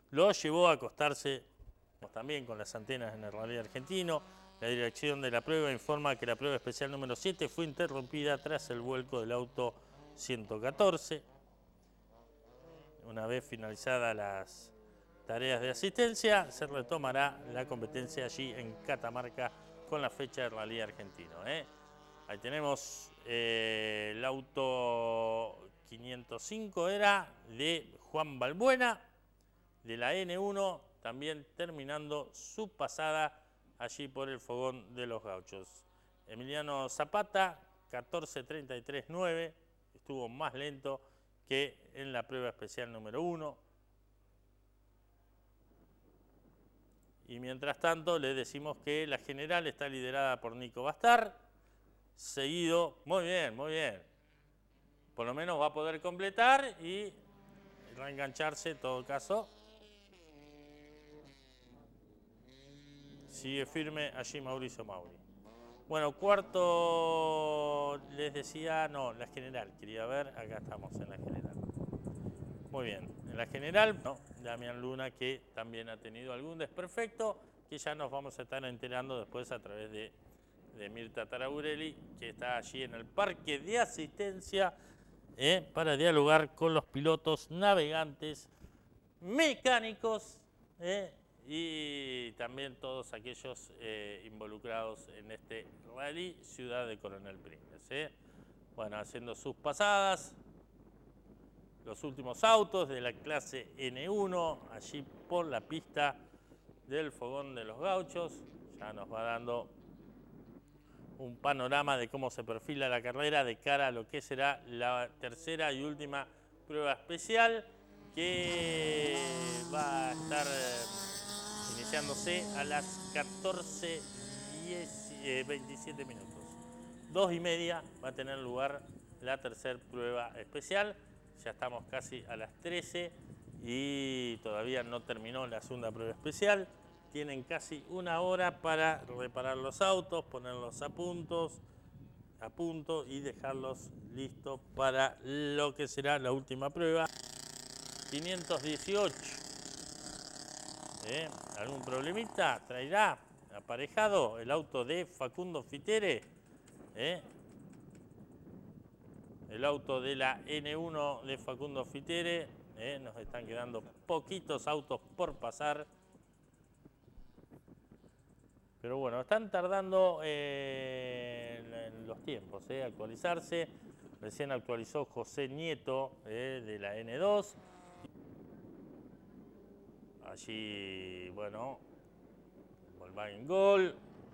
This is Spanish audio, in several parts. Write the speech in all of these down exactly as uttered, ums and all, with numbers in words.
lo llevó a acostarse también con las antenas en el rally argentino. La dirección de la prueba informa que la prueba especial número siete fue interrumpida tras el vuelco del auto ciento catorce. Una vez finalizadas las tareas de asistencia, se retomará la competencia allí en Catamarca con la fecha del rally argentino. ¿eh? Ahí tenemos eh, el auto quinientos cinco, era de Juan Balbuena, de la N uno, también terminando su pasada allí por el fogón de los Gauchos. Emiliano Zapata, catorce treinta y tres nueve, estuvo más lento que en la prueba especial número uno. Y mientras tanto le decimos que la general está liderada por Nico Bastar, seguido, muy bien, muy bien, por lo menos va a poder completar y reengancharse en todo caso. Sigue firme allí Mauricio Mauri. Bueno, cuarto, les decía, no, la general, quería ver, acá estamos en la general. Muy bien, en la general, no, Damián Luna, que también ha tenido algún desperfecto, que ya nos vamos a estar enterando después a través de, de Mirta Taraburelli, que está allí en el parque de asistencia eh, para dialogar con los pilotos, navegantes, mecánicos, eh, y también todos aquellos eh, involucrados en este rally Ciudad de Coronel Pringles. ¿eh? Bueno, haciendo sus pasadas, los últimos autos de la clase N uno, allí por la pista del fogón de los Gauchos, ya nos va dando un panorama de cómo se perfila la carrera de cara a lo que será la tercera y última prueba especial, que va a estar iniciándose a las catorce veintisiete minutos. Dos y media va a tener lugar la tercera prueba especial. Ya estamos casi a las trece y todavía no terminó la segunda prueba especial. Tienen casi una hora para reparar los autos, ponerlos a puntos, a punto y dejarlos listos para lo que será la última prueba. quinientos dieciocho. ¿Eh? ¿Algún problemita traerá aparejado el auto de Facundo Fitere? ¿Eh? El auto de la N uno de Facundo Fitere. ¿eh? Nos están quedando poquitos autos por pasar. Pero bueno, están tardando eh, en, en los tiempos, ¿eh? actualizarse. Recién actualizó José Nieto ¿eh? de la N dos. Allí, bueno, Volkswagen Gol.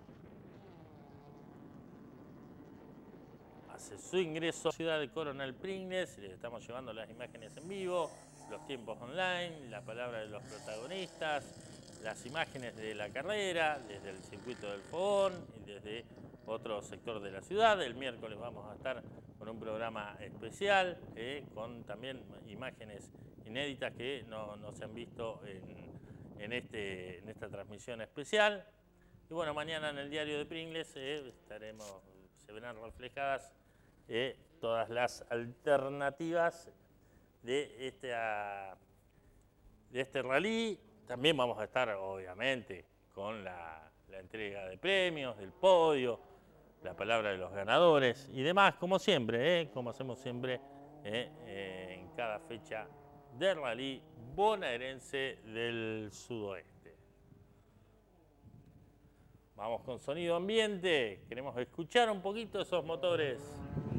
Hace su ingreso a Ciudad de Coronel Pringles. Les estamos llevando las imágenes en vivo, los tiempos online, la palabra de los protagonistas, las imágenes de la carrera, desde el circuito del fogón y desde otro sector de la ciudad. El miércoles vamos a estar con un programa especial, eh, con también imágenes inéditas que no, no se han visto en, en, este, en esta transmisión especial. Y bueno, mañana en el diario de Pringles eh, estaremos, se verán reflejadas eh, todas las alternativas de este, uh, de este rally. También vamos a estar, obviamente, con la, la entrega de premios, del podio, la palabra de los ganadores y demás, como siempre, ¿eh? como hacemos siempre ¿eh? Eh, en cada fecha del rally bonaerense del sudoeste. Vamos con sonido ambiente, queremos escuchar un poquito esos motores.